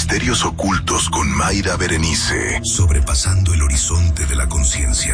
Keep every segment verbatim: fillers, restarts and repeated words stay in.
Misterios ocultos con Mayra Berenice. Sobrepasando el horizonte de la conciencia.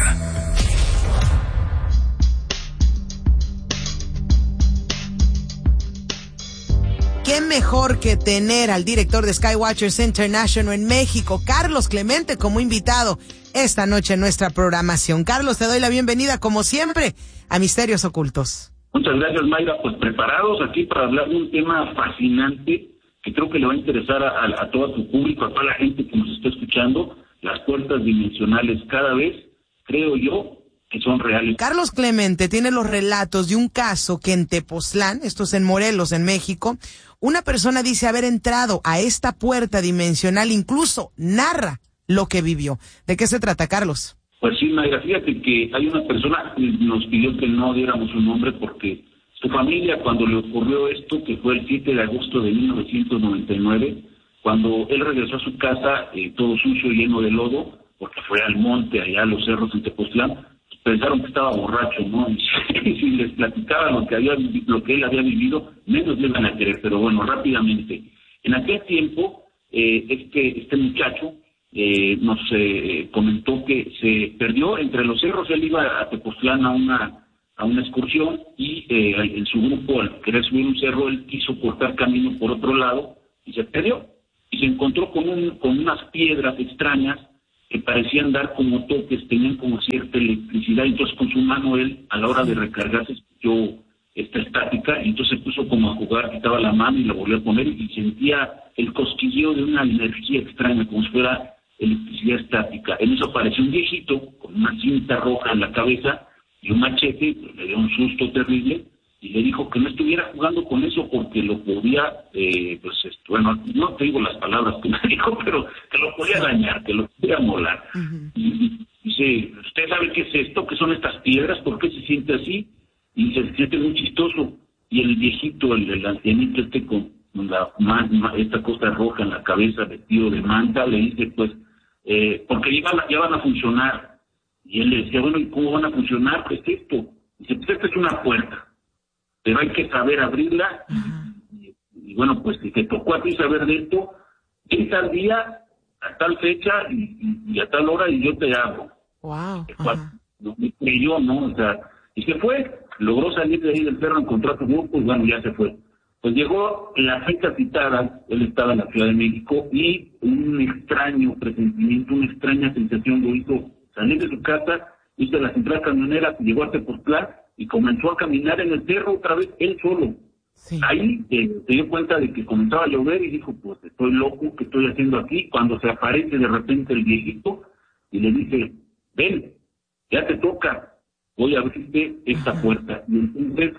¿Qué mejor que tener al director de Skywatchers International en México, Carlos Clemente, como invitado esta noche en nuestra programación? Carlos, te doy la bienvenida, como siempre, a Misterios Ocultos. Muchas gracias, Mayra. Pues preparados aquí para hablar de un tema fascinante que creo que le va a interesar a, a, a todo tu público, a toda la gente que nos está escuchando. Las puertas dimensionales cada vez, creo yo, que son reales. Carlos Clemente tiene los relatos de un caso que en Tepoztlán, esto es en Morelos, en México, una persona dice haber entrado a esta puerta dimensional, incluso narra lo que vivió. ¿De qué se trata, Carlos? Pues sí, Mayra, fíjate que hay una persona que nos pidió que no diéramos su nombre porque su familia, cuando le ocurrió esto, que fue el siete de agosto de mil novecientos noventa y nueve, cuando él regresó a su casa, eh, todo sucio, lleno de lodo, porque fue al monte, allá a los cerros en Tepoztlán, pensaron que estaba borracho, ¿no? Y si, y si les platicaba lo que había lo que él había vivido, menos le iban a querer. Pero bueno, rápidamente. En aquel tiempo, eh, este este muchacho eh, nos eh, comentó que se perdió entre los cerros. Él iba a Tepoztlán a una a una excursión y eh, en su grupo, al querer subir un cerro, él quiso cortar camino por otro lado y se perdió. Y se encontró con, un, con unas piedras extrañas que parecían dar como toques, tenían como cierta electricidad. Entonces con su mano él, a la hora de recargarse, escuchó esta estática, y entonces se puso como a jugar, quitaba la mano y la volvió a poner, y sentía el cosquilleo de una energía extraña, como si fuera electricidad estática. En eso apareció un viejito con una cinta roja en la cabeza y un machete, pues, le dio un susto terrible, y le dijo que no estuviera jugando con eso porque lo podía, eh, pues, esto, bueno, no te digo las palabras que me dijo, pero que lo podía dañar, que lo podía molar. Uh-huh. Y dice, ¿usted sabe qué es esto? ¿Qué son estas piedras? ¿Por qué se siente así? Y se siente muy chistoso. Y el viejito, el, el ancianito este con la, esta cosa roja en la cabeza, vestido de manta, le dice, pues, eh, porque ya van, a, ya van a funcionar. Y él le decía, bueno, ¿y cómo van a funcionar? ¿Qué es esto? Dice, pues esta es una puerta, pero hay que saber abrirla. Uh-huh. y, y bueno, pues si te tocó a ti saber de esto, ven tal día, a tal fecha y, y, y a tal hora y yo te abro. Wow. No me creyó, ¿no? O sea, y se fue, logró salir de ahí del cerro, encontró a su grupo y bueno, ya se fue. Pues llegó la fecha citada, él estaba en la Ciudad de México y un extraño presentimiento, una extraña sensación lo hizo salir de su casa, hizo la central camionera, llegó a Tepoztlán y comenzó a caminar en el cerro otra vez, él solo. Sí. Ahí eh, se dio cuenta de que comenzaba a llover y dijo, pues estoy loco, ¿qué estoy haciendo aquí? Cuando se aparece de repente el viejito y le dice, ven, ya te toca, voy a abrirte esta Ajá. puerta. Y entonces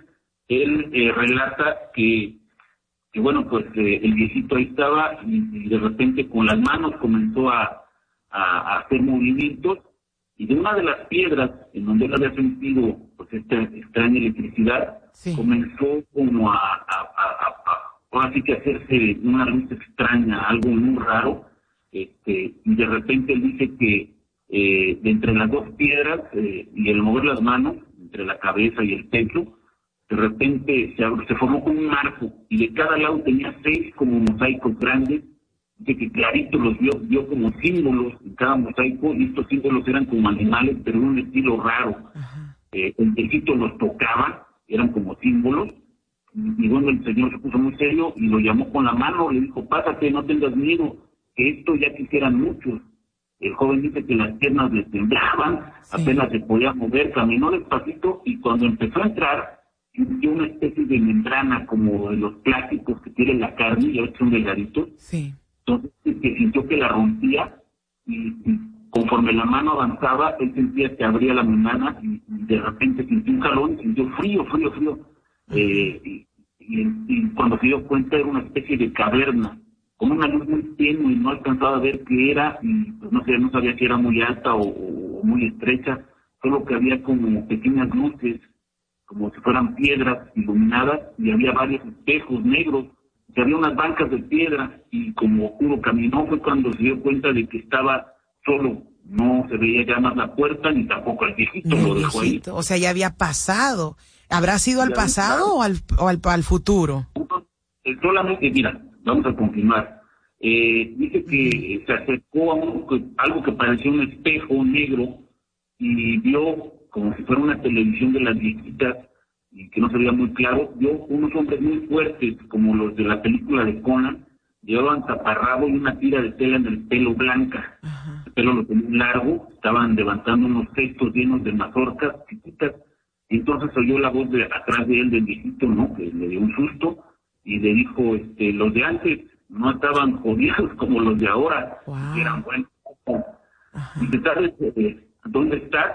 él eh, relata que, que bueno, pues eh, el viejito ahí estaba y, y de repente con las manos comenzó a, a, a hacer movimientos. Y de una de las piedras en donde él había sentido pues esta extraña electricidad, sí. comenzó como a, a, a, a, a así que hacerse una luz extraña, algo muy raro, este, y de repente él dice que eh, de entre las dos piedras eh, y el mover las manos, entre la cabeza y el pecho, de repente se, se formó como un arco, y de cada lado tenía seis como mosaicos grandes, de que clarito los vio, vio como símbolos en cada mosaico, y estos símbolos eran como animales, pero de un estilo raro. Eh, el viejito los tocaba, eran como símbolos, y, y bueno, el señor se puso muy serio y lo llamó con la mano, le dijo, pásate, no tengas miedo, que esto ya quisieran muchos. El joven dice que las piernas le temblaban, sí. apenas se podía mover, caminó despacito, y cuando empezó a entrar, sintió una especie de membrana como de los plásticos que tiene la carne, ya ves que son delgaditos. Sí. Entonces, que sintió que la rompía, y, y conforme la mano avanzaba, él sentía que abría la membrana, y, y de repente sintió un jalón, sintió frío, frío, frío. Uh-huh. Eh, y, y, y cuando se dio cuenta era una especie de caverna, con una luz muy tenue, y no alcanzaba a ver qué era, y pues no sé, no sabía si era muy alta o, o muy estrecha, solo que había como pequeñas luces, como si fueran piedras iluminadas, y había varios espejos negros. Que había unas bancas de piedra, y como uno caminó fue cuando se dio cuenta de que estaba solo. No se veía ya más la puerta, ni tampoco al viejito, lo dejó ahí. O sea, ya había pasado. ¿Habrá sido al pasado o al, o al, al futuro? Solamente, mira, vamos a continuar. Eh, dice que se acercó a un, algo que parecía un espejo negro y vio, como si fuera una televisión de las viejitas, y que no se veía muy claro, vio unos hombres muy fuertes, como los de la película de Conan, llevaban taparrabo y una tira de tela en el pelo blanca. Ajá. El pelo lo tenían largo, estaban levantando unos cestos llenos de mazorcas chiquitas, y entonces oyó la voz de atrás de él del viejito, ¿no?, que le dio un susto, y le dijo, este, los de antes no estaban jodidos como los de ahora, wow. que eran buenos. Ajá. Y ¿sabes eh, dónde estás?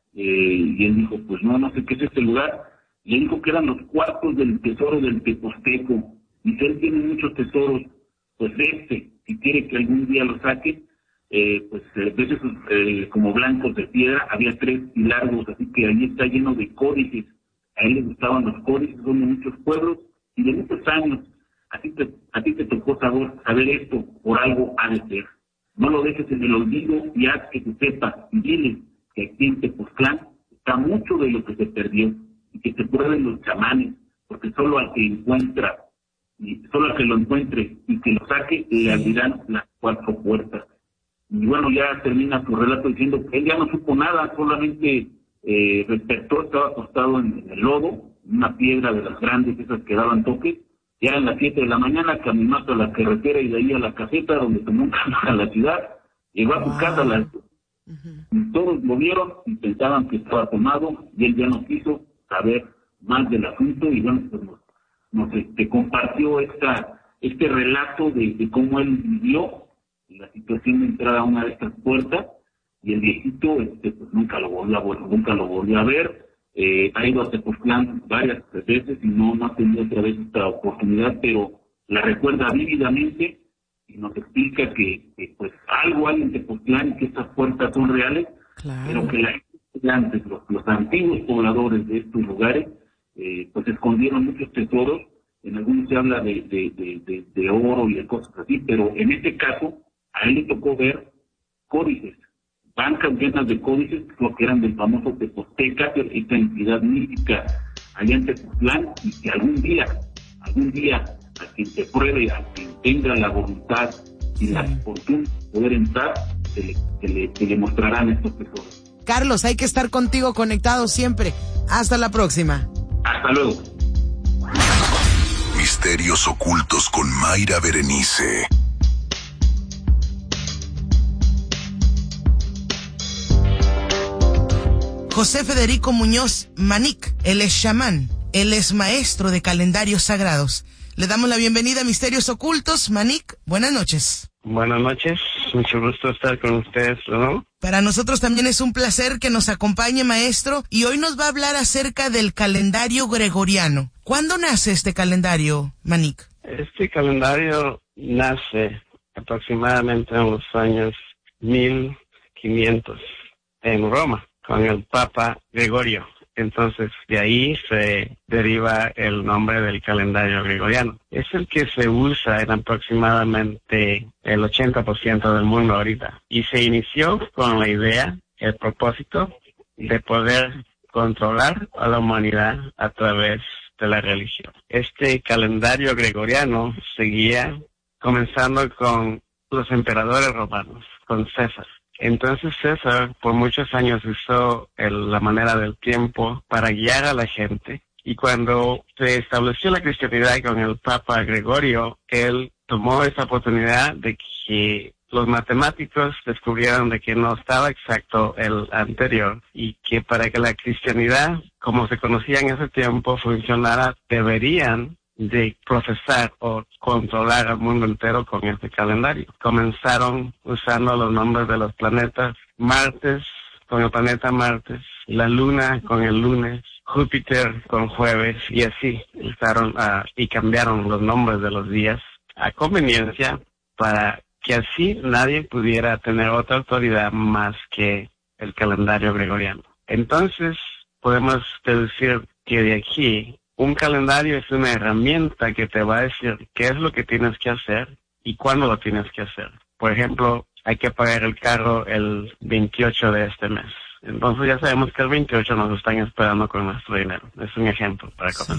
Eh, y él dijo, pues no, no sé qué es este lugar. Le dijo que eran los cuartos del tesoro del Teposteco. Dice, él tiene muchos tesoros, pues este, si quiere que algún día lo saque, eh, pues eh, de esos eh, como blancos de piedra, había tres y largos, así que ahí está lleno de códices. A él le gustaban los códices, son de muchos pueblos y de muchos años. Así te, a ti te tocó saber, saber esto, por algo ha de ser. No lo dejes en el olvido y haz que se sepa, y dile que aquí en Tepoztlán está mucho de lo que se perdió, y que se prueben los chamanes, porque solo al que encuentra, y solo al que lo encuentre y que lo saque, le abrirán las cuatro puertas. Y bueno, ya termina su relato diciendo que él ya no supo nada, solamente eh, despertó, estaba acostado en, en el lodo, una piedra de las grandes, esas que daban toques. Ya eran las siete de la mañana, caminó hasta la carretera y de ahí a la caseta, donde tomó un camino a la ciudad. Llegó a su wow. casa a las uh-huh. y todos lo vieron y pensaban que estaba tomado, y él ya no quiso saber más del asunto, y bueno, pues nos, nos este, compartió esta este relato de, de cómo él vivió la situación de entrar a una de estas puertas, y el viejito este, pues nunca lo volvió a, nunca lo volvió a ver. Eh, ha ido a Tepoztlán varias veces y no, no ha tenido otra vez esta oportunidad, pero la recuerda vívidamente y nos explica que, que pues algo hay en Tepoztlán y que estas puertas son reales, claro. pero que la gente antes, los, los antiguos pobladores de estos lugares, eh, pues escondieron muchos tesoros. En algunos se habla de, de, de, de, de oro y de cosas así, pero en este caso a él le tocó ver códices, bancas llenas de códices, lo que eran del famoso Teposteca, esta entidad mística allá en Tepoztlán, y que algún día, algún día, a quien se pruebe, a quien tenga la voluntad y la fortuna de poder entrar, se le, se le, se le mostrarán estos tesoros. Carlos, hay que estar contigo conectado siempre. Hasta la próxima. Hasta luego. Misterios ocultos con Mayra Berenice. José Federico Muñoz Manic, él es chamán, él es maestro de calendarios sagrados. Le damos la bienvenida a Misterios Ocultos. Manic, buenas noches. Buenas noches, mucho gusto estar con ustedes, ¿no? Para nosotros también es un placer que nos acompañe, maestro, y hoy nos va a hablar acerca del calendario gregoriano. ¿Cuándo nace este calendario, Manic? Este calendario nace aproximadamente en los años mil quinientos en Roma, con el Papa Gregorio. Entonces, de ahí se deriva el nombre del calendario gregoriano. Es el que se usa en aproximadamente el ochenta por ciento del mundo ahorita. Y se inició con la idea, el propósito de poder controlar a la humanidad a través de la religión. Este calendario gregoriano seguía comenzando con los emperadores romanos, con César. Entonces César por muchos años usó el, la manera del tiempo para guiar a la gente, y cuando se estableció la cristianidad con el Papa Gregorio, él tomó esa oportunidad de que los matemáticos descubrieron de que no estaba exacto el anterior, y que para que la cristianidad, como se conocía en ese tiempo, funcionara, deberían de procesar o controlar al mundo entero con este calendario. Comenzaron usando los nombres de los planetas: Martes con el planeta Martes, la Luna con el lunes, Júpiter con jueves, y así usaron uh, y cambiaron los nombres de los días a conveniencia, para que así nadie pudiera tener otra autoridad más que el calendario gregoriano. Entonces podemos deducir que de aquí un calendario es una herramienta que te va a decir qué es lo que tienes que hacer y cuándo lo tienes que hacer. Por ejemplo, hay que pagar el carro el veintiocho de este mes. Entonces ya sabemos que el veintiocho nos están esperando con nuestro dinero. Es un ejemplo para comenzar.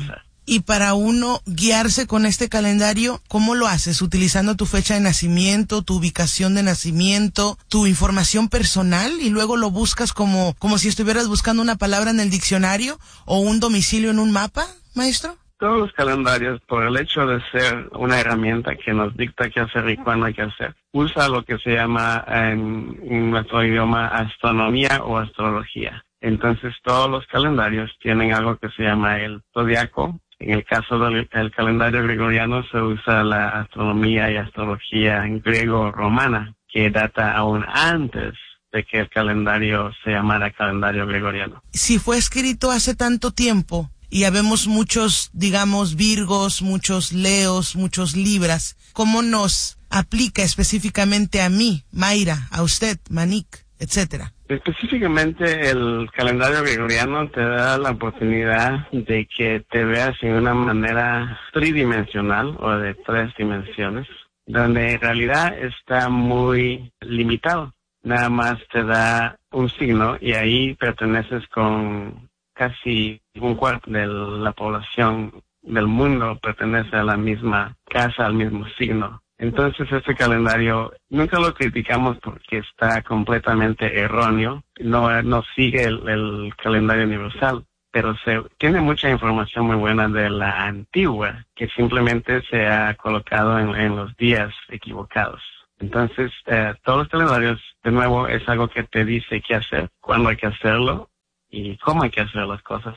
Y para uno guiarse con este calendario, ¿cómo lo haces? ¿Utilizando tu fecha de nacimiento, tu ubicación de nacimiento, tu información personal y luego lo buscas como, como si estuvieras buscando una palabra en el diccionario o un domicilio en un mapa, maestro? Todos los calendarios, por el hecho de ser una herramienta que nos dicta qué hacer y cuándo hay que hacer, usa lo que se llama en, en nuestro idioma astronomía o astrología. Entonces todos los calendarios tienen algo que se llama el zodiaco. En el caso del el calendario gregoriano se usa la astronomía y astrología en griego-romana, que data aún antes de que el calendario se llamara calendario gregoriano. Si fue escrito hace tanto tiempo y habemos muchos, digamos, Virgos, muchos Leos, muchos Libras, ¿cómo nos aplica específicamente a mí, Mayra, a usted, Manik, etcétera? Específicamente el calendario gregoriano te da la oportunidad de que te veas en una manera tridimensional o de tres dimensiones, donde en realidad está muy limitado. Nada más te da un signo y ahí perteneces con casi un cuarto de la población del mundo, pertenece a la misma casa, al mismo signo. Entonces este calendario nunca lo criticamos porque está completamente erróneo, no, no sigue el, el calendario universal, pero se tiene mucha información muy buena de la antigua que simplemente se ha colocado en, en los días equivocados. Entonces eh, todos los calendarios, de nuevo, es algo que te dice qué hacer, cuándo hay que hacerlo y cómo hay que hacer las cosas.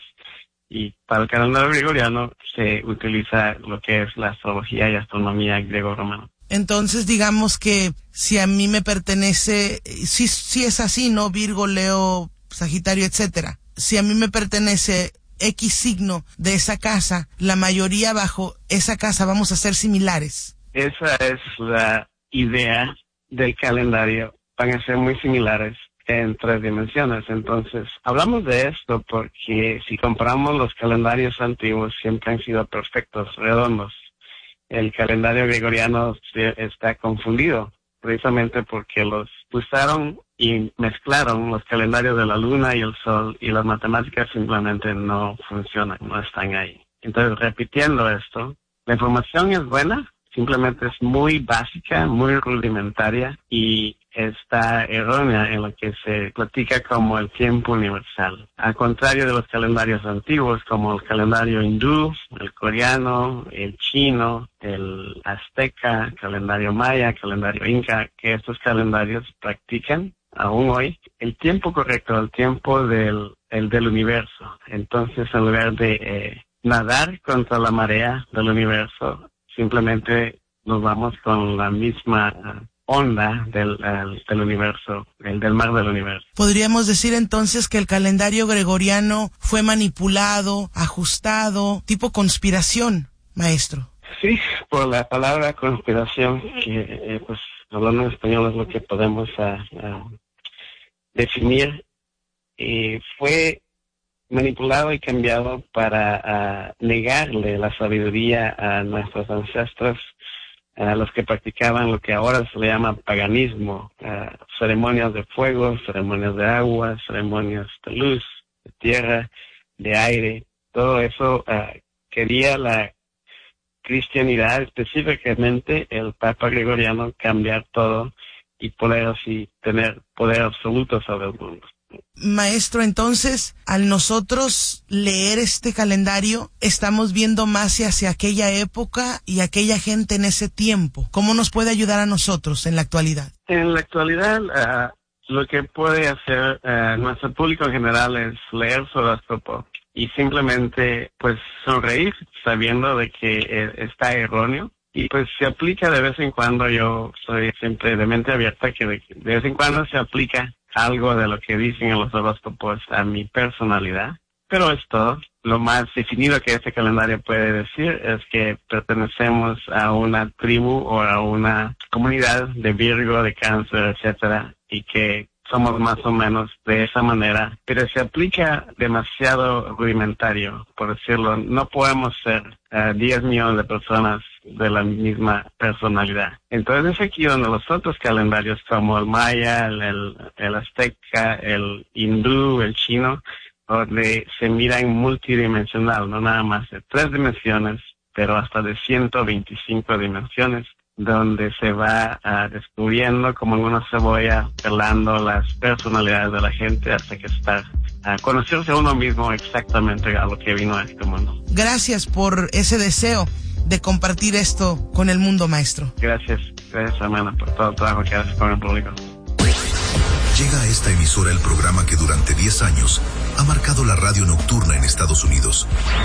Y para el calendario gregoriano se utiliza lo que es la astrología y astronomía griego-romana. Entonces, digamos que si a mí me pertenece, si, si es así, ¿no? Virgo, Leo, Sagitario, etcétera. Si a mí me pertenece X signo de esa casa, la mayoría bajo esa casa vamos a ser similares. Esa es la idea del calendario. Van a ser muy similares en tres dimensiones. Entonces, hablamos de esto porque si comparamos los calendarios antiguos, siempre han sido perfectos, redondos. El calendario gregoriano está confundido, precisamente porque los usaron y mezclaron los calendarios de la luna y el sol, y las matemáticas simplemente no funcionan, no están ahí. Entonces, repitiendo esto, la información es buena, simplemente es muy básica, muy rudimentaria y está errónea en lo que se platica como el tiempo universal. Al contrario de los calendarios antiguos, como el calendario hindú, el coreano, el chino, el azteca, el calendario maya, el calendario inca, que estos calendarios practican aún hoy el tiempo correcto, el tiempo del, el del universo. Entonces, en lugar de eh, nadar contra la marea del universo, simplemente nos vamos con la misma uh, onda del, uh, del universo, el del mar del universo. Podríamos decir entonces que el calendario gregoriano fue manipulado, ajustado, tipo conspiración, maestro. Sí, por la palabra conspiración, que eh, pues hablando en español es lo que podemos uh, uh, definir, eh, fue manipulado y cambiado para uh, negarle la sabiduría a nuestros ancestros, a los que practicaban lo que ahora se le llama paganismo, uh, ceremonias de fuego, ceremonias de agua, ceremonias de luz, de tierra, de aire. Todo eso uh, quería la cristianidad, específicamente el Papa Gregoriano, cambiar todo y poder así tener poder absoluto sobre el mundo. Maestro, entonces, al nosotros leer este calendario, estamos viendo más hacia aquella época y aquella gente en ese tiempo. ¿Cómo nos puede ayudar a nosotros en la actualidad? En la actualidad, uh, lo que puede hacer uh, nuestro público en general es leer su horóscopo y simplemente, pues, sonreír sabiendo de que eh, está erróneo. Y pues se aplica de vez en cuando. Yo soy siempre de mente abierta, que de, de vez en cuando se aplica algo de lo que dicen en los horóscopos a mi personalidad. Pero es todo. Lo más definido que este calendario puede decir es que pertenecemos a una tribu o a una comunidad de Virgo, de Cáncer, etcétera, y que somos más o menos de esa manera, pero se aplica demasiado rudimentario, por decirlo. No podemos ser uh, diez millones de personas de la misma personalidad. Entonces es aquí donde los otros calendarios, como el maya, el, el, el azteca, el hindú, el chino, donde se mira en multidimensional, no nada más de tres dimensiones, pero hasta de ciento veinticinco dimensiones, donde se va uh, descubriendo como en una cebolla, pelando las personalidades de la gente hasta que está a uh, conocerse a uno mismo exactamente a lo que vino a este mundo. Gracias por ese deseo de compartir esto con el mundo, maestro. Gracias, gracias hermana por todo el trabajo que haces con el público. Llega a esta emisora el programa que durante diez años ha marcado la radio nocturna en Estados Unidos.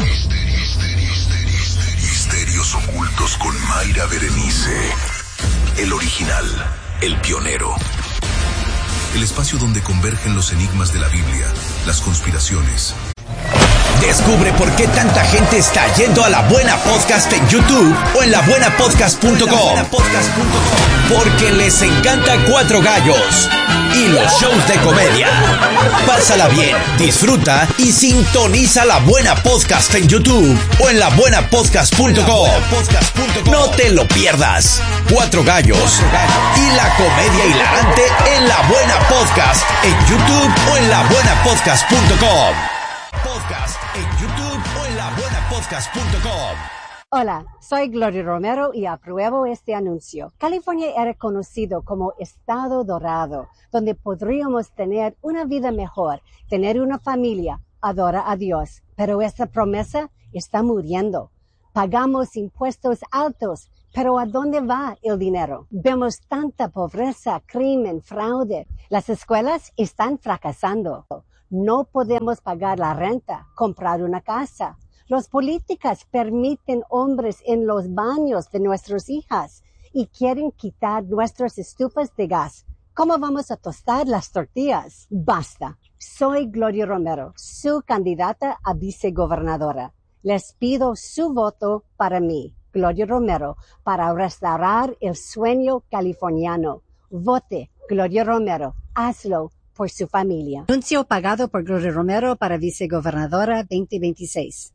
Misterios ocultos con Mayra Berenice. El original, el pionero. El espacio donde convergen los enigmas de la Biblia, las conspiraciones. Descubre por qué tanta gente está yendo a La Buena Podcast en YouTube o en la buena podcast punto com. Porque les encanta Cuatro Gallos y los shows de comedia. Pásala bien, disfruta y sintoniza La Buena Podcast en YouTube o en la buena podcast punto com. No te lo pierdas. Cuatro Gallos y la comedia hilarante en La Buena Podcast en YouTube o en la buena podcast punto com. Podcast en YouTube o en la buena podcast punto com. Hola, soy Gloria Romero y apruebo este anuncio. California era conocido como Estado Dorado, donde podríamos tener una vida mejor, tener una familia, adorar a Dios. Pero esa promesa está muriendo. Pagamos impuestos altos, pero ¿a dónde va el dinero? Vemos tanta pobreza, crimen, fraude. Las escuelas están fracasando. No podemos pagar la renta, comprar una casa. Los políticos permiten hombres en los baños de nuestras hijas y quieren quitar nuestras estufas de gas. ¿Cómo vamos a tostar las tortillas? Basta. Soy Gloria Romero, su candidata a vicegobernadora. Les pido su voto para mí, Gloria Romero, para restaurar el sueño californiano. Vote, Gloria Romero. Hazlo por su familia. Anuncio pagado por Gloria Romero para vicegobernadora veinte veintiséis.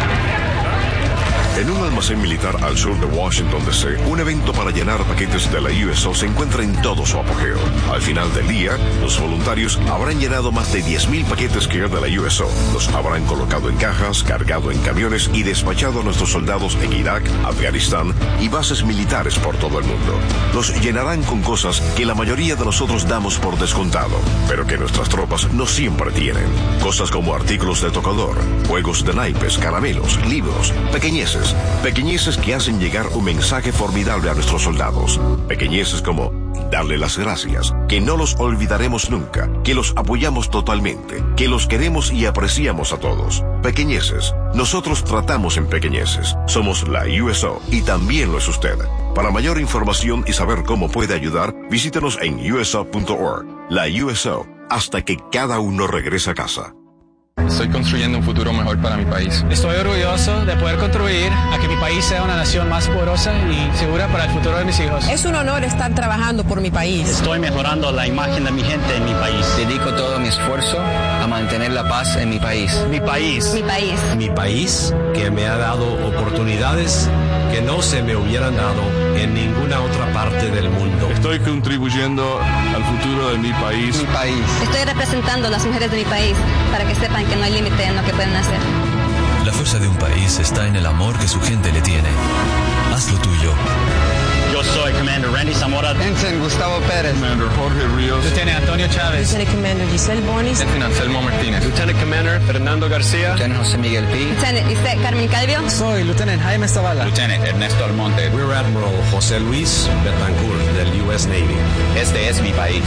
En un almacén militar al sur de Washington, D C, un evento para llenar paquetes de la U S O se encuentra en todo su apogeo. Al final del día, los voluntarios habrán llenado más de diez mil paquetes que de la U S O. Los habrán colocado en cajas, cargado en camiones y despachado a nuestros soldados en Irak, Afganistán y bases militares por todo el mundo. Los llenarán con cosas que la mayoría de nosotros damos por descontado, pero que nuestras tropas no siempre tienen. Cosas como artículos de tocador, juegos de naipes, caramelos, libros, pequeñeces. Pequeñeces que hacen llegar un mensaje formidable a nuestros soldados. Pequeñeces como darle las gracias, que no los olvidaremos nunca, que los apoyamos totalmente, que los queremos y apreciamos a todos. Pequeñeces. Nosotros tratamos en pequeñeces. Somos la U S O y también lo es usted. Para mayor información y saber cómo puede ayudar, visítenos en U S O punto org. La U S O, hasta que cada uno regrese a casa. Estoy construyendo un futuro mejor para mi país. Estoy orgulloso de poder contribuir a que mi país sea una nación más poderosa y segura para el futuro de mis hijos. Es un honor estar trabajando por mi país. Estoy mejorando la imagen de mi gente en mi país. Dedico todo mi esfuerzo a mantener la paz en mi país. Mi país. Mi país. Mi país, que me ha dado oportunidades que no se me hubieran dado en ninguna otra parte del mundo. Estoy contribuyendo al futuro de mi país. Mi país. Estoy representando a las mujeres de mi país para que sepan que no hay límite en lo que pueden hacer. La fuerza de un país está en el amor que su gente le tiene. Haz lo tuyo. Yo soy Commander Randy Zamora. Ensign Gustavo Pérez. Commander Jorge Ríos. Lieutenant Antonio Chávez. Lieutenant Commander Giselle Bonis. Lieutenant Anselmo Martínez. Lieutenant Commander Fernando García. Lieutenant José Miguel P. Lieutenant Isaac Carmen Calvio. Soy Lieutenant Jaime Zavala. Lieutenant Ernesto Almonte. Rear Admiral José Luis Betancourt del U S Navy. Este es mi país.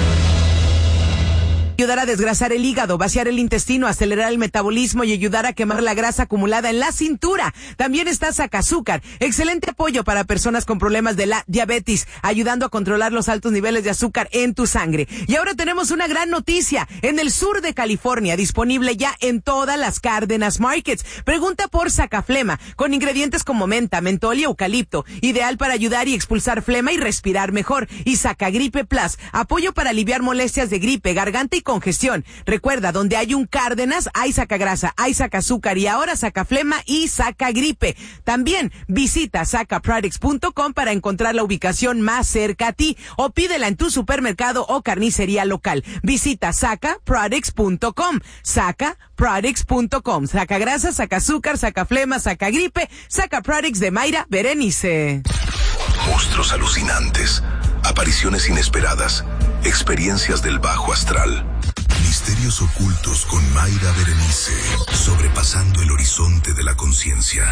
Ayudar a desgrasar el hígado, vaciar el intestino, acelerar el metabolismo y ayudar a quemar la grasa acumulada en la cintura. También está Sacazúcar, excelente apoyo para personas con problemas de la diabetes, ayudando a controlar los altos niveles de azúcar en tu sangre. Y ahora tenemos una gran noticia, en el sur de California, disponible ya en todas las Cárdenas Markets. Pregunta por Sacaflema, con ingredientes como menta, mentol y eucalipto, ideal para ayudar y expulsar flema y respirar mejor. Y Sacagripe Plus, apoyo para aliviar molestias de gripe, garganta y congestión. Recuerda, donde hay un Cárdenas, hay sacagrasa, hay sacazúcar y ahora sacaflema y sacagripe. También visita saca products punto com para encontrar la ubicación más cerca a ti o pídela en tu supermercado o carnicería local. Visita saca products punto com. saca products punto com. Sacagrasa, sacazúcar, sacaflema, sacagripe, Saca Products de Mayra Berenice. Monstruos alucinantes, apariciones inesperadas, experiencias del bajo astral. Misterios ocultos con Mayra Berenice, sobrepasando el horizonte de la conciencia.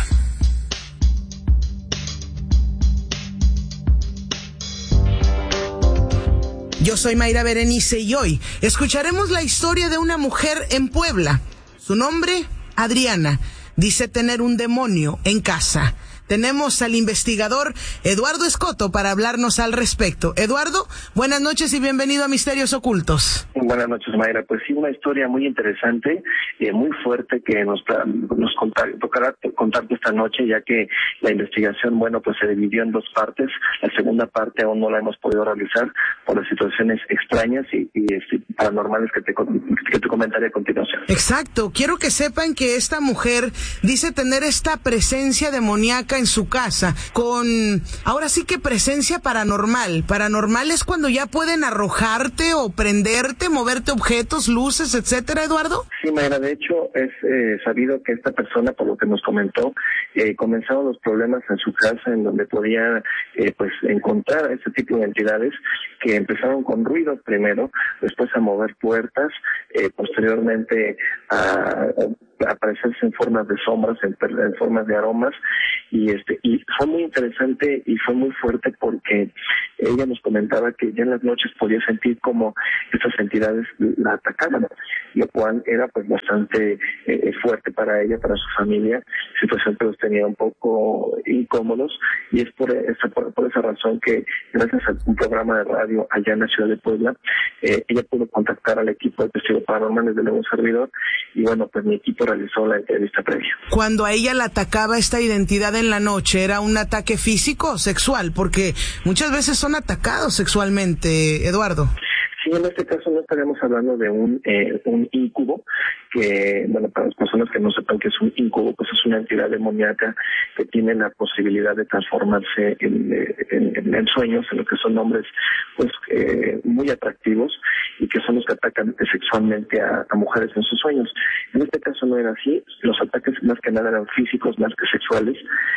Yo soy Mayra Berenice y hoy escucharemos la historia de una mujer en Puebla. Su nombre, Adriana. Dice tener un demonio en casa. Tenemos al investigador Eduardo Escoto para hablarnos al respecto. Eduardo, buenas noches y bienvenido a Misterios Ocultos. Buenas noches, Mayra. Pues sí, una historia muy interesante, eh, muy fuerte que nos, nos contar, tocará contarte esta noche, ya que la investigación, bueno, pues se dividió en dos partes. La segunda parte aún no la hemos podido realizar por las situaciones extrañas y, y este, paranormales que te, que te comentaré a continuación. Exacto. Quiero que sepan que esta mujer dice tener esta presencia demoníaca en su casa, con, ahora sí que presencia paranormal. Paranormal es cuando ya pueden arrojarte o prenderte, moverte objetos, luces, etcétera, Eduardo. Sí, Mayra, de hecho es eh, sabido que esta persona, por lo que nos comentó, eh, comenzaron los problemas en su casa, en donde podía eh, pues encontrar este tipo de entidades que empezaron con ruidos primero, después a mover puertas, eh, posteriormente a, a aparecerse en formas de sombras, en, en formas de aromas, y este y fue muy interesante y fue muy fuerte porque ella nos comentaba que ya en las noches podía sentir como estas entidades la atacaban, lo cual era pues bastante eh, fuerte para ella, para su familia, situación que los tenía un poco incómodos, y es por esa, por, por esa razón que gracias a un programa de radio allá en la ciudad de Puebla, eh, ella pudo contactar al equipo de Testigos Paranormales de un servidor, y bueno, pues mi equipo realizó la entrevista previa. Cuando a ella la atacaba esta identidad en la noche, ¿era un ataque físico o sexual? Porque muchas veces son atacados sexualmente, Eduardo. Sí, en este caso no estaríamos hablando de un eh, un incubo, que, bueno, para las personas que no sepan que es un incubo, pues es una entidad demoníaca que tiene la posibilidad de transformarse en, en, en sueños, en lo que son hombres pues eh, muy atractivos, y que son los que atacan sexualmente a, a mujeres en sus sueños. En este caso no era así, los ataques más que nada eran físicos más que sexuales.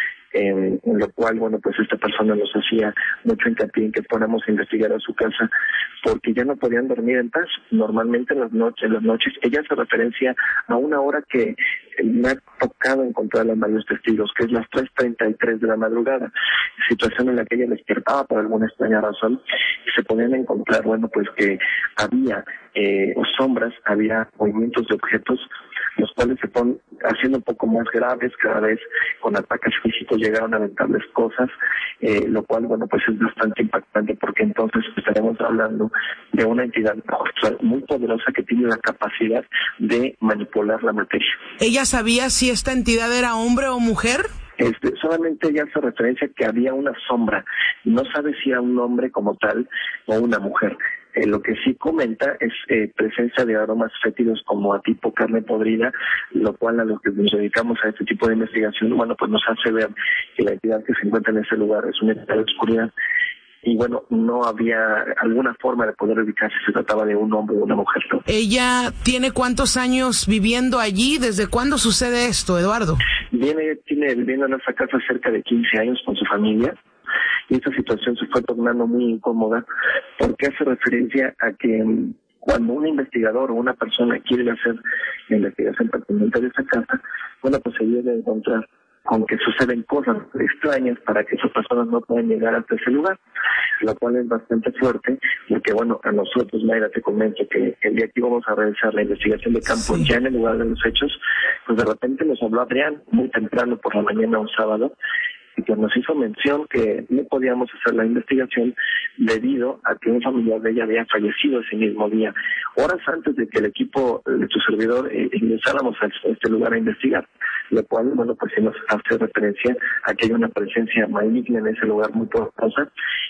En, en lo cual, bueno, pues esta persona nos hacía mucho hincapié en que fuéramos a investigar a su casa, porque ya no podían dormir en paz. Normalmente en las noches, en las noches, ella hace referencia a una hora que me ha tocado encontrar a varios testigos, que es las tres treinta y tres de la madrugada, situación en la que ella despertaba por alguna extraña razón, y se podían encontrar, bueno, pues que había eh, sombras, había movimientos de objetos, los cuales se ponen haciendo un poco más graves, cada vez con ataques físicos llegaron a aventarles cosas, eh, lo cual, bueno, pues es bastante impactante, porque entonces estaremos hablando de una entidad muy poderosa que tiene la capacidad de manipular la materia. ¿Ella sabía si esta entidad era hombre o mujer? Este, solamente ella hace referencia que había una sombra, no sabe si era un hombre como tal o una mujer. Eh, lo que sí comenta es eh, presencia de aromas fétidos como a tipo carne podrida, lo cual a los que nos dedicamos a este tipo de investigación, bueno, pues nos hace ver que la entidad que se encuentra en ese lugar es una entidad de oscuridad, y bueno, no había alguna forma de poder ubicar si se trataba de un hombre o una mujer, ¿no? ¿Ella tiene cuántos años viviendo allí? ¿Desde cuándo sucede esto, Eduardo? Viene, tiene viviendo en esa casa cerca de quince años con su familia, y esta situación se fue tornando muy incómoda porque hace referencia a que cuando un investigador o una persona quiere hacer la investigación pertinente de esa casa, bueno, pues se debe encontrar con que suceden cosas extrañas para que esas personas no puedan llegar hasta ese lugar, lo cual es bastante fuerte, porque bueno, a nosotros, Mayra, te comento que el día que íbamos a realizar la investigación de campo, sí, ya en el lugar de los hechos, pues de repente nos habló Adrián muy temprano por la mañana un sábado, y que nos hizo mención que no podíamos hacer la investigación debido a que un familiar de ella había fallecido ese mismo día, horas antes de que el equipo de su servidor eh, ingresáramos a este lugar a investigar, lo cual, bueno, pues sí nos hace referencia a que hay una presencia maligna en ese lugar muy poderosa,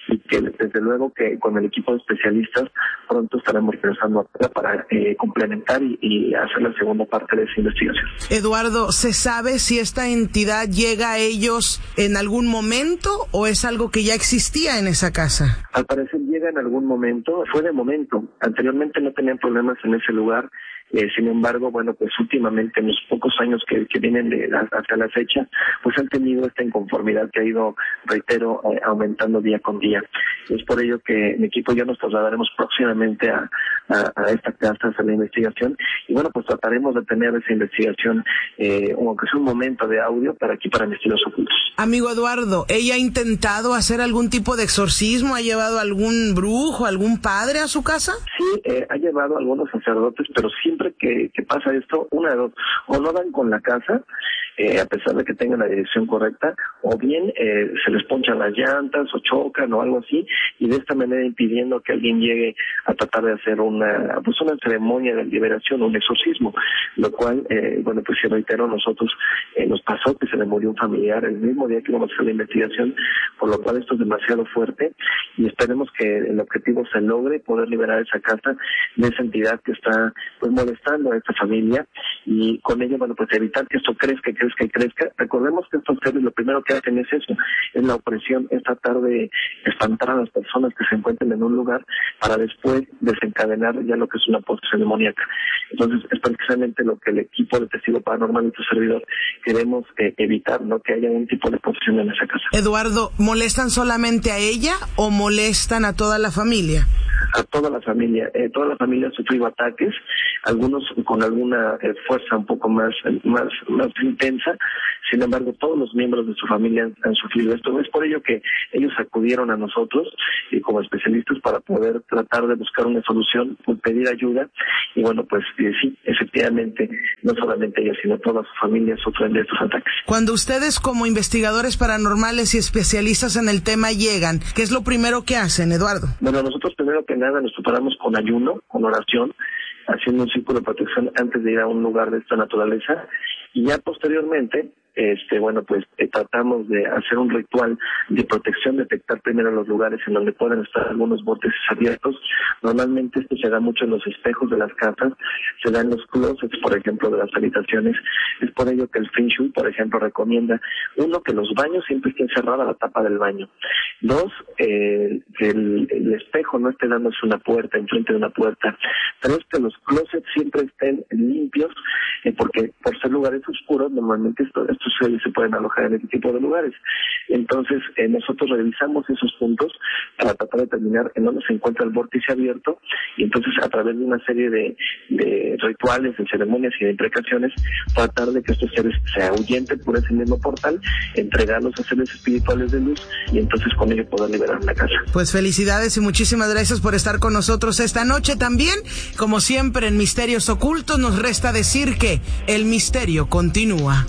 y que desde luego que con el equipo de especialistas pronto estaremos regresando a para eh, complementar y, y hacer la segunda parte de esa investigación. Eduardo, ¿se sabe si esta entidad llega a ellos en algún momento o es algo que ya existía en esa casa? Al parecer llega en algún momento, fue de momento. Anteriormente no tenían problemas en ese lugar. Eh, sin embargo, bueno, pues últimamente en los pocos años que, que vienen de la, hasta la fecha, pues han tenido esta inconformidad que ha ido, reitero, eh, aumentando día con día. Es por ello que mi equipo y yo nos trasladaremos próximamente a, a, a esta casa a hacer la investigación y bueno, pues trataremos de tener esa investigación, eh, aunque sea un momento de audio para aquí, para Misterios Ocultos. Amigo Eduardo, ¿ella ha intentado hacer algún tipo de exorcismo? ¿Ha llevado algún brujo, algún padre a su casa? Sí, eh, ha llevado a algunos sacerdotes, pero siempre Que, que pasa esto, una de dos, o no dan con la casa, eh, a pesar de que tengan la dirección correcta, o bien eh, se les ponchan las llantas o chocan o algo así, y de esta manera impidiendo que alguien llegue a tratar de hacer una pues una ceremonia de liberación, un exorcismo, lo cual, eh, bueno, pues si reitero, nosotros eh, nos pasó que se le murió un familiar el mismo día que íbamos a hacer la investigación, por lo cual esto es demasiado fuerte, y esperemos que el objetivo se logre, poder liberar esa casa de esa entidad que está pues molestando a esta familia, y con ello, bueno, pues evitar que esto crezca, crezca y crezca. Recordemos que estos seres lo primero que hacen es eso, es la opresión, es tratar de espantar a las personas que se encuentren en un lugar para después desencadenar ya lo que es una posesión demoníaca. Entonces, es precisamente lo que el equipo de Testigo Paranormal y tu servidor queremos eh, evitar, ¿no? Que haya un tipo de posesión en esa casa. Eduardo, ¿molestan solamente a ella o molestan a toda la familia? A toda la familia. Eh, toda la familia ha sufrido ataques, algunos con alguna eh, fuerza un poco más, más, más intensa. Sin embargo, todos los miembros de su familia han, han sufrido esto. Es por ello que ellos acudieron a nosotros eh, como especialistas para poder tratar de buscar una solución, pedir ayuda. Y bueno, pues eh, sí, efectivamente, no solamente ella, sino toda su familia sufren de estos ataques. Cuando ustedes como investigadores paranormales y especialistas en el tema llegan, ¿qué es lo primero que hacen, Eduardo? Bueno, nosotros primero que nada nos preparamos con ayuno, con oración, haciendo un círculo de protección antes de ir a un lugar de esta naturaleza, y ya posteriormente este bueno pues eh, tratamos de hacer un ritual de protección, detectar primero los lugares en donde pueden estar algunos vórtices abiertos. Normalmente esto se da mucho en los espejos de las casas, se da en los closets, por ejemplo, de las habitaciones. Es por ello que el Feng Shui, por ejemplo, recomienda, uno, que los baños siempre estén cerrada la tapa del baño. Dos, eh, que el, el espejo no esté dándose una puerta, enfrente de una puerta. Tres, que los closets siempre estén limpios, eh, porque por ser lugares oscuros, normalmente esto, estos seres se pueden alojar en este tipo de lugares. Entonces, eh, nosotros revisamos esos puntos para tratar de determinar en dónde se encuentra el vórtice abierto, y entonces a través de una serie de, de rituales, de ceremonias y de imprecaciones, tratar de que estos seres se ahuyenten por ese mismo portal, entregarlos a seres espirituales de luz, y entonces con ello poder liberar la casa. Pues felicidades y muchísimas gracias por estar con nosotros esta noche también. Como siempre en Misterios Ocultos, nos resta decir que el misterio continúa.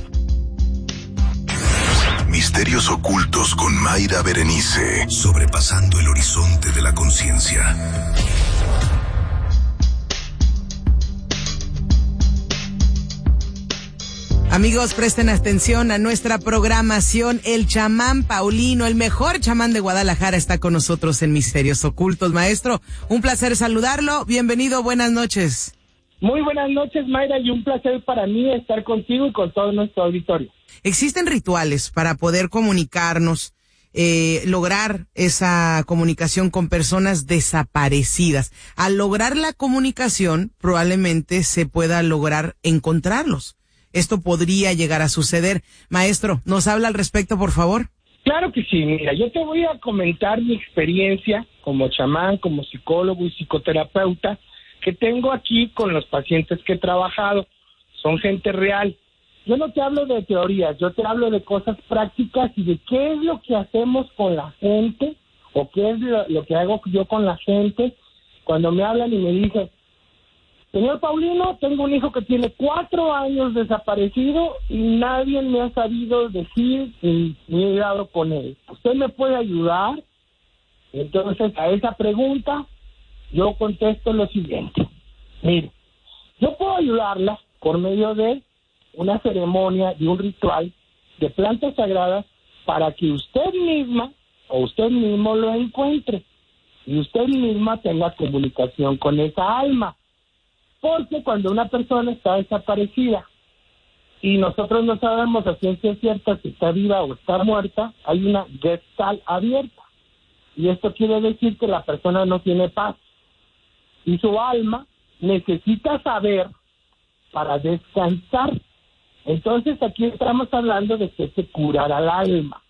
Misterios Ocultos con Mayra Berenice, sobrepasando el horizonte de la conciencia. Amigos, presten atención a nuestra programación. El chamán Paulino, el mejor chamán de Guadalajara, está con nosotros en Misterios Ocultos. Maestro, un placer saludarlo. Bienvenido, buenas noches. Muy buenas noches, Mayra, y un placer para mí estar contigo y con todo nuestro auditorio. ¿Existen rituales para poder comunicarnos, eh, lograr esa comunicación con personas desaparecidas? Al lograr la comunicación, probablemente se pueda lograr encontrarlos. Esto podría llegar a suceder. Maestro, ¿nos habla al respecto, por favor? Claro que sí. Mira, yo te voy a comentar mi experiencia como chamán, como psicólogo y psicoterapeuta que tengo aquí con los pacientes que he trabajado. Son gente real. Yo no te hablo de teorías, yo te hablo de cosas prácticas y de qué es lo que hacemos con la gente o qué es lo, lo que hago yo con la gente cuando me hablan y me dicen: señor Paulino, tengo un hijo que tiene cuatro años desaparecido y nadie me ha sabido decir ni, ni he dado con él. ¿Usted me puede ayudar? Entonces, a esa pregunta yo contesto lo siguiente. Mire, yo puedo ayudarla por medio de una ceremonia y un ritual de plantas sagradas para que usted misma o usted mismo lo encuentre y usted misma tenga comunicación con esa alma. Porque cuando una persona está desaparecida y nosotros no sabemos a ciencia cierta si está viva o está muerta, hay una gestalt abierta. Y esto quiere decir que la persona no tiene paz. Y su alma necesita saber para descansar. Entonces aquí estamos hablando de que se curará al alma.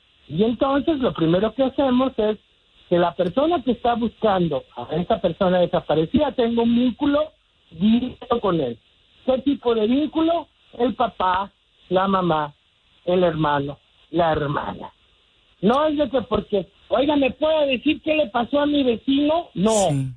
Y entonces lo primero que hacemos es que la persona que está buscando a esa persona desaparecida tenga un vínculo directo con él. ¿Qué tipo de vínculo? El papá, la mamá, el hermano, la hermana. No es de que porque, oiga, ¿me puede decir qué le pasó a mi vecino? No, sí.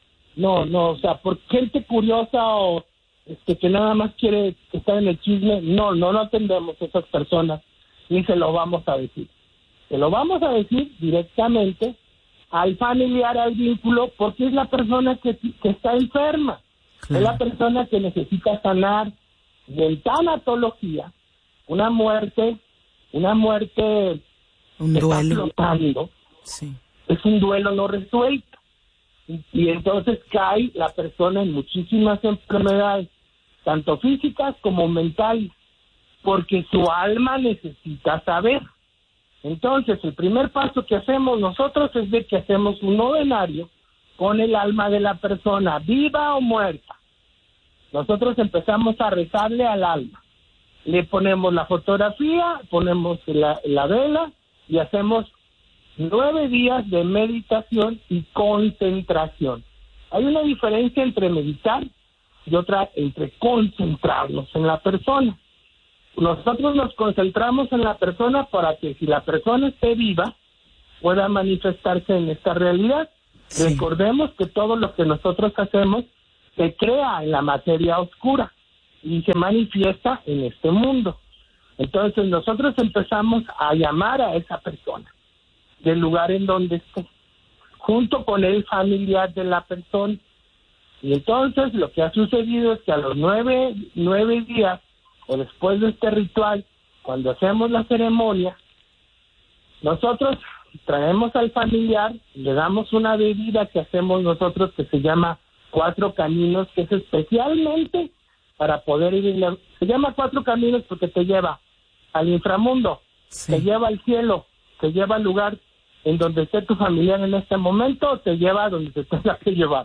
no, no, o sea, por gente curiosa o este, que nada más quiere estar en el chisme, no, no, no atendemos a esas personas, ni se lo vamos a decir. Se lo vamos a decir directamente al familiar, al vínculo, porque es la persona que, que está enferma, claro. Es la persona que necesita sanar. Y en tanatología, una muerte, una muerte un duelo, flotando, sí. Es un duelo no resuelto. Y, y entonces cae la persona en muchísimas enfermedades, tanto físicas como mentales, porque su alma necesita saber. Entonces, el primer paso que hacemos nosotros es de que hacemos un novenario con el alma de la persona, viva o muerta. Nosotros empezamos a rezarle al alma. Le ponemos la fotografía, ponemos la, la vela y hacemos nueve días de meditación y concentración. Hay una diferencia entre meditar y otra entre concentrarnos en la persona. Nosotros nos concentramos en la persona para que si la persona esté viva, pueda manifestarse en esta realidad. Sí. Recordemos que todo lo que nosotros hacemos se crea en la materia oscura y se manifiesta en este mundo. Entonces nosotros empezamos a llamar a esa persona del lugar en donde esté, junto con el familiar de la persona. Y entonces lo que ha sucedido es que a los nueve, nueve días o después de este ritual, cuando hacemos la ceremonia, nosotros traemos al familiar, le damos una bebida que hacemos nosotros que se llama Cuatro Caminos, que es especialmente para poder ir, se llama Cuatro Caminos porque te lleva al inframundo, sí. Te lleva al cielo, te lleva al lugar en donde esté tu familiar en este momento, te lleva a donde te tenga que llevar.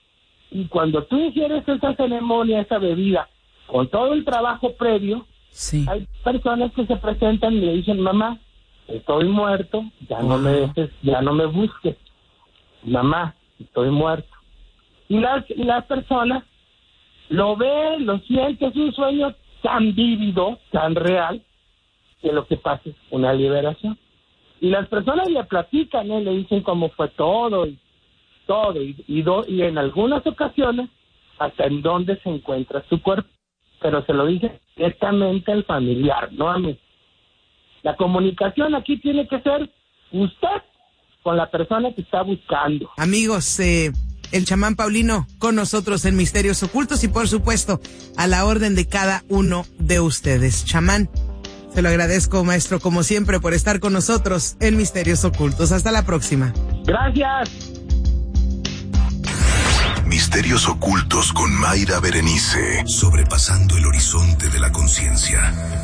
Y cuando tú ingieres esa ceremonia, esa bebida, con todo el trabajo previo, sí. Hay personas que se presentan y le dicen, mamá, estoy muerto, ya no me dejes, ya no me busques, mamá, estoy muerto. Y las, y las personas lo ven, lo sienten, es un sueño tan vívido, tan real, que lo que pasa es una liberación. Y las personas le platican, ¿eh? Le dicen cómo fue todo, y todo, y, y, do, y en algunas ocasiones hasta en dónde se encuentra su cuerpo, pero se lo dice directamente al familiar, no a mí. La comunicación aquí tiene que ser usted con la persona que está buscando. Amigos, eh, el chamán Paulino con nosotros en Misterios Ocultos y por supuesto a la orden de cada uno de ustedes. Chamán, se lo agradezco, maestro, como siempre, por estar con nosotros en Misterios Ocultos. Hasta la próxima. Gracias. Misterios Ocultos con Mayra Berenice, sobrepasando el horizonte de la conciencia.